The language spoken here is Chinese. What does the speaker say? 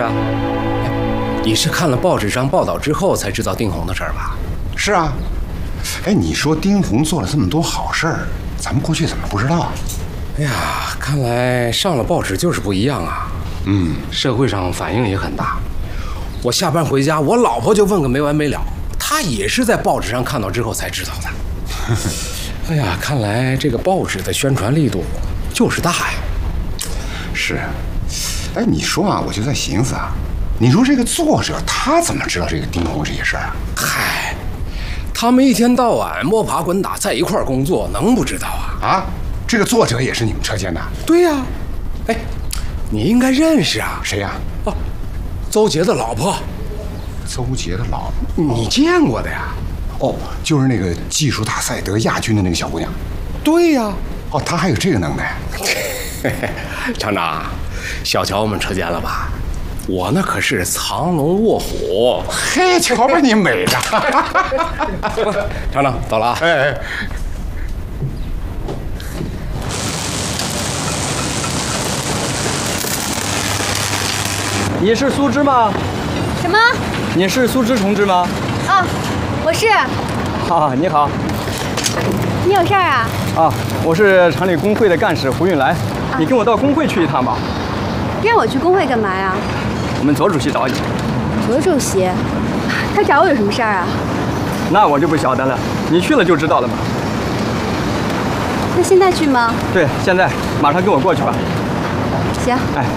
啊。你是看了报纸上报道之后才知道丁红的事儿吧？ 是啊。哎，你说丁红做了这么多好事儿，咱们过去怎么不知道啊？ 哎呀，看来上了报纸就是不一样啊。社会上反应也很大。我下班回家，我老婆就问个没完没了，她也是在报纸上看到之后才知道的。哎呀，看来这个报纸的宣传力度就是大呀。 是。哎，你说啊，我就在寻思啊，你说这个作者他怎么知道这个丁红这些事儿啊？ 嗨，他们一天到晚摸爬滚打在一块儿工作，能不知道啊？ 啊，这个作者也是你们车间的？ 对呀。哎，你应该认识啊。 谁呀？ 哦，邹杰的老婆。 邹杰的老婆？ 你见过的呀？ 哦，就是那个技术大赛得亚军的那个小姑娘。 对呀。 哦，她还有这个能耐。 厂长，小瞧我们车间了吧？我那可是藏龙卧虎。 嘿，瞧把你美的！ 厂长，走了啊。 哎。 你是苏芝吗？ 什么？ 你是苏芝同志吗？ 啊，我是。 啊，你好。 你有事儿啊？ 啊，我是厂里工会的干事胡运来，你跟我到工会去一趟吧。 让我去工会干嘛呀？ 我们左主席找你。 左主席？他找我有什么事儿啊？ 那我就不晓得了，你去了就知道了嘛。 那现在去吗？ 对，现在马上跟我过去吧。 行。 哎。